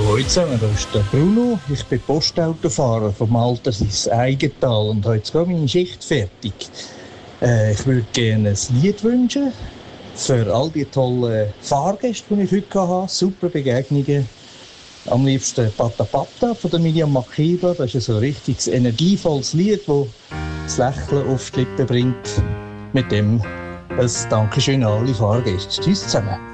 Hallo zusammen, das ist der Bruno. Ich bin Postautofahrer vom Altersis Eigental und habe jetzt gerade meine Schicht fertig. Ich würde gerne ein Lied wünschen für all die tollen Fahrgäste, die ich heute hatte. Super Begegnungen. Am liebsten Pata Pata von der Miriam Makeba. Das ist ein richtiges energievolles Lied, das das Lächeln auf die Lippen bringt. Mit dem ein Dankeschön an alle Fahrgäste. Tschüss zusammen.